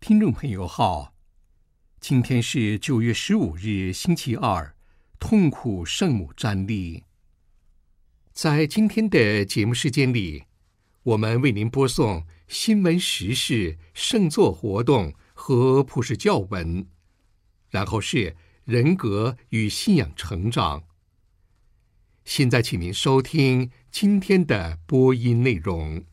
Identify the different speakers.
Speaker 1: 听众朋友好，今天是9月15日，星期二，痛苦圣母瞻礼。在今天的节目时间里，我们为您播送新闻时事、圣座活动和普世教文，然后是人格与信仰成长。现在请您收听今天的播音内容。